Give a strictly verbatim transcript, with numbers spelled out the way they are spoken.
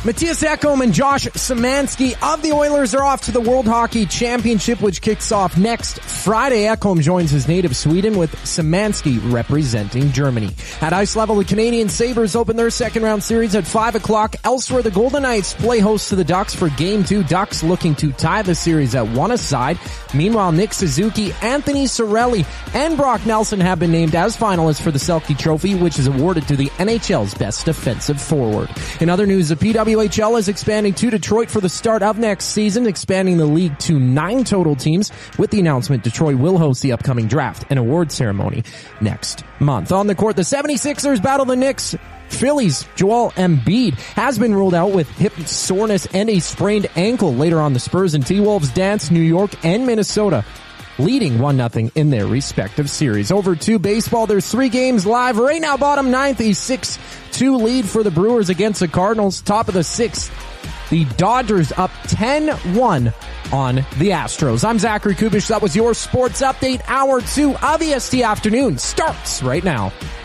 Matthias Ekholm and Josh Szymanski of the Oilers are off to the World Hockey Championship, which kicks off next Friday. Ekholm joins his native Sweden, with Szymanski representing Germany. At ice level, the Canadian Sabres open their second round series at five o'clock. Elsewhere, the Golden Knights play host to the Ducks for Game two. Ducks looking to tie the series at one aside. Meanwhile, Nick Suzuki, Anthony Cirelli, and Brock Nelson have been named as finalists for the Selke Trophy, which is awarded to the N H L's best defensive forward. In other news, the P W H L is expanding to Detroit for the start of next season, expanding the league to nine total teams. With the announcement, Detroit will host the upcoming draft and award ceremony next month. On the court, the seventy-sixers battle the Knicks. Phillies' Joel Embiid has been ruled out with hip soreness and a sprained ankle. Later on, the Spurs and T-Wolves dance New York and Minnesota, leading one nothing in their respective series. Over to baseball, there's three games live right now. Bottom ninth, a six two lead for the Brewers against the Cardinals. Top of the sixth, the Dodgers up ten one on the Astros. I'm Zachary Kubish. That was your sports update. Hour two of E S T Afternoon starts right now.